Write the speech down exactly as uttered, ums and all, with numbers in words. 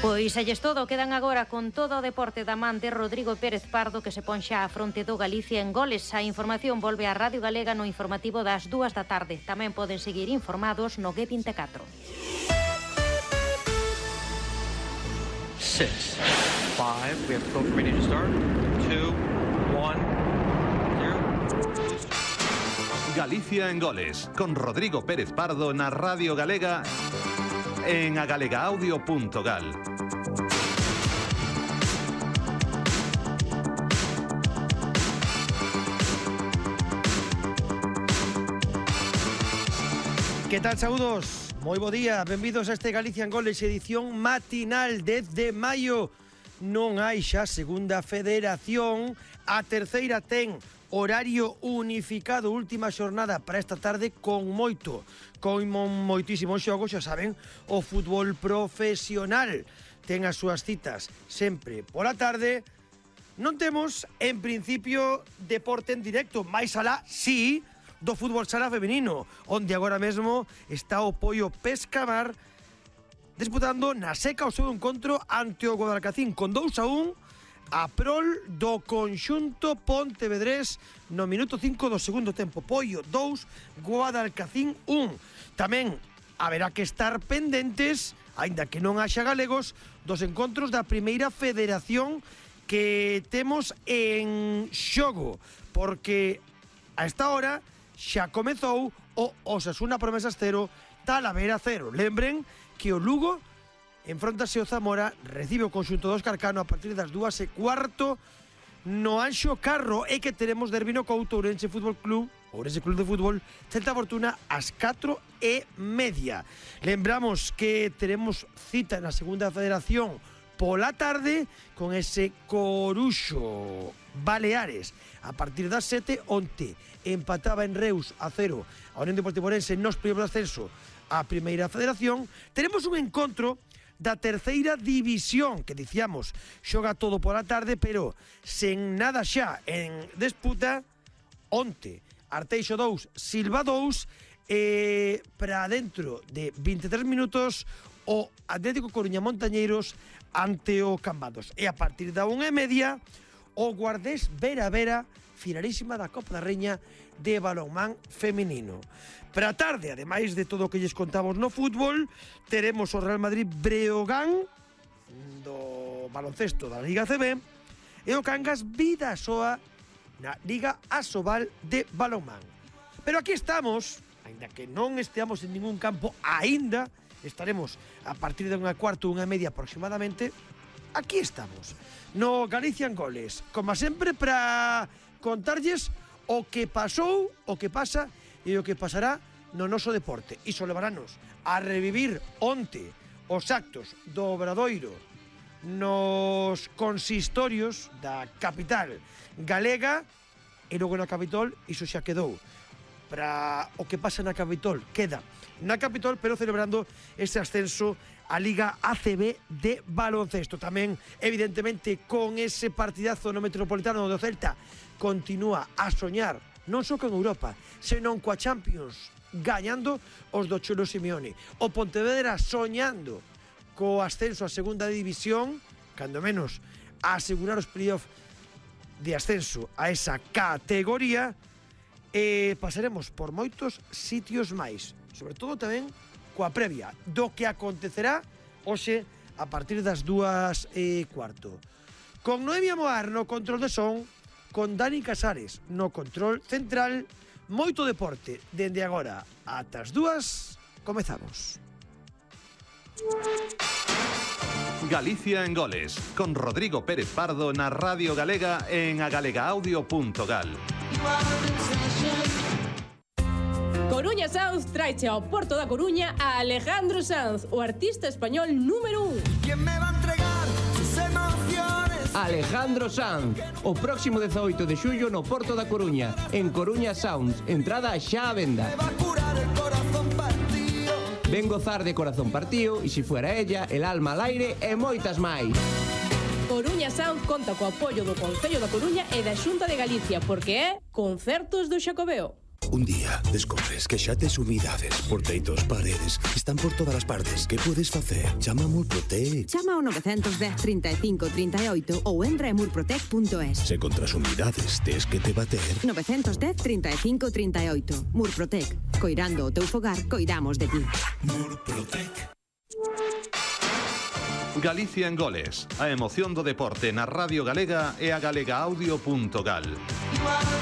Pois elles todo, quedan agora con todo o deporte da man de Rodrigo Pérez Pardo, que se pon xa á fronte do Galicia en goles. A información volve á Radio Galega no informativo das dúas da tarde. Tamén poden seguir informados no G vinte e catro. Six, five, we have program ready to start. Two, one, zero. Galicia en goles, con Rodrigo Pérez Pardo na Radio Galega en agalegaudio punto gal. Que tal, saúdos? Moi bo día, benvidos a este Galicia en Goles, edición matinal desde maio. Non hai xa segunda federación, a terceira ten horario unificado, última xornada para esta tarde con moito, con moitísimos xogos, xa saben, o fútbol profesional ten as súas citas sempre pola tarde. Non temos, en principio, deporte en directo, máis alá, sí, do fútbol sala femenino, onde agora mesmo está o Poio Pescamar disputando na seca o seu encontro ante o Guadalcacín con dous a un a prol do conxunto pontevedrés no minuto cinco do segundo tempo. Poio dous, Guadalcacín un. Tamén haberá que estar pendentes, aínda que non haxa galegos, dos encontros da primeira federación que temos en xogo, porque a esta hora xa comezou o Osasuna Promesas cero, Talavera cero. Lembren que o Lugo enfrontase o Zamora, recibe o conxunto dos Carcano a partir das dúas e cuarto no Anxo Carro, e que teremos derbi no Couto, Ourense Fútbol Club, Ourense Club de Fútbol, Celta Fortuna ás catro e media. Lembramos que teremos cita na segunda federación pola tarde con ese Coruxo Baleares a partir das sete. Onte empataba en Reus a cero a Unión Deportiva Ourense nos primeiros ascenso a primeira federación. Tenemos un encontro da terceira división que dicíamos xoga todo pola tarde, pero sen nada xa en disputa. Onte Arteixo dous, Silva dous, e para dentro de vinte e tres minutos o Atlético Coruña Montañeiros ante o Cambados, e a partir da unha e media o Guardés Vera Vera, finalísima da Copa da Reña de balonmán feminino. Para a tarde, ademais de todo o que lles contamos no fútbol, teremos o Real Madrid Breogán do baloncesto da Liga C B e o Cangas Vidasoa na Liga Asobal de balonmán. Pero aquí estamos, aínda que non esteamos en ningún campo aínda, estaremos a partir de unha cuarto, unha media aproximadamente. Aquí estamos, no Galicia en Goles, como sempre, para contarlles o que pasou, o que pasa e o que pasará no noso deporte. Iso levarános a revivir onte os actos do Obradoiro nos consistorios da capital galega, e logo na Capitol iso xa quedou. Para o que pasa na Capitol, queda na Capitol, pero celebrando ese ascenso a Liga A C B de baloncesto. Tamén, evidentemente, con ese partidazo no Metropolitano do Celta continúa a soñar non só con Europa, senón coa Champions, gañando os do Cholo Simeone. O Pontevedra soñando co ascenso a segunda división, cando menos a asegurar os playoff de ascenso a esa categoría, e pasaremos por moitos sitios máis, sobre todo tamén coa previa do que acontecerá hoxe a partir das dúas e cuarto. Con Noemia Moar no control de son, con Dani Casares no control central. Moito deporte dende agora ata as dúas. Comezamos. Galicia en goles, con Rodrigo Pérez Pardo na Radio Galega en agalegaudio punto gal. Coruña Sounds traiche ao Porto da Coruña a Alejandro Sanz, o artista español número un. ¿Quién me va a entregar sus emociones? Alejandro Sanz, o próximo dezaoito de xullo no Porto da Coruña, en Coruña Sounds, entrada xa á venda. Me va a curar el corazón partido. Ven gozar de Corazón Partido, e si fuera ella, El alma al aire e moitas máis. Coruña Sound conta co apoio do Concello da Coruña e da Xunta de Galicia, porque é Concertos do Xacobeo. Un día descobres que xa tes humidades por teitos, paredes, están por todas as partes. Que podes facer? Chama a Murprotec. Chama ao nove un cero, trinta e cinco, trinta e oito ou entra en murprotec punto es. Se contra as humidades tes que te bater. nove un cero, trinta e cinco, trinta e oito. Murprotec. Coirando o teu fogar, coidamos de ti. Murprotec. Galicia en Goles, a emoción do deporte na Radio Galega e a galega audio punto gal.